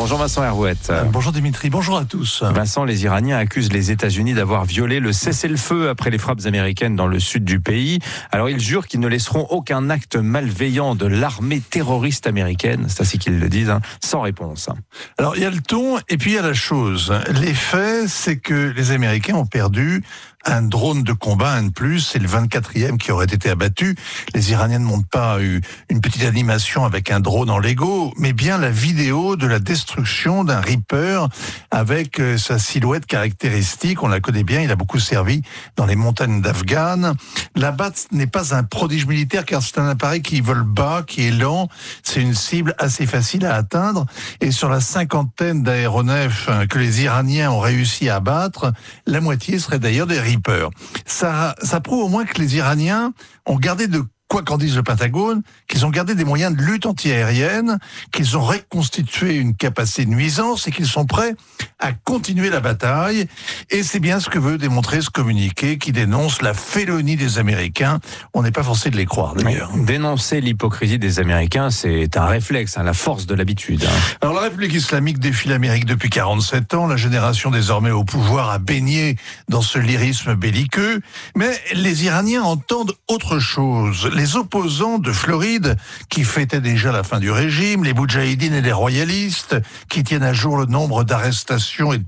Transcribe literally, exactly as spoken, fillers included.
Bonjour Vincent Herouette. Euh, bonjour Dimitri, bonjour à tous. Vincent, les Iraniens accusent les États-Unis d'avoir violé le cessez-le-feu après les frappes américaines dans le sud du pays. Alors ils jurent qu'ils ne laisseront aucun acte malveillant de l'armée terroriste américaine, c'est ainsi qu'ils le disent, hein, sans réponse. Alors il y a le ton et puis il y a la chose. Les faits, c'est que les Américains ont perdu un drone de combat, un de plus, c'est le vingt-quatrième qui aurait été abattu. Les Iraniens ne montrent pas une petite animation avec un drone en Lego, mais bien la vidéo de la destruction d'un Reaper avec sa silhouette caractéristique. On la connaît bien, il a beaucoup servi dans les montagnes d'Afghan. La B A T n'est pas un prodige militaire car c'est un appareil qui vole bas, qui est lent. C'est une cible assez facile à atteindre. Et sur la cinquantaine d'aéronefs que les Iraniens ont réussi à abattre, la moitié serait d'ailleurs des Reapers. Ça, ça prouve au moins que les Iraniens ont gardé de quoi qu'en dise le Pentagone, qu'ils ont gardé des moyens de lutte antiaérienne, qu'ils ont reconstitué une capacité de nuisance et qu'ils sont prêts à continuer la bataille. Et c'est bien ce que veut démontrer ce communiqué qui dénonce la félonie des Américains. On n'est pas forcé de les croire d'ailleurs. Dénoncer l'hypocrisie des Américains, c'est un réflexe, hein, la force de l'habitude. Hein. Alors la République islamique défie l'Amérique depuis quarante-sept ans. La génération désormais au pouvoir a baigné dans ce lyrisme belliqueux. Mais les Iraniens entendent autre chose. Les opposants de Floride, qui fêtaient déjà la fin du régime, les moudjahidines et les royalistes, qui tiennent à jour le nombre d'arrestations et de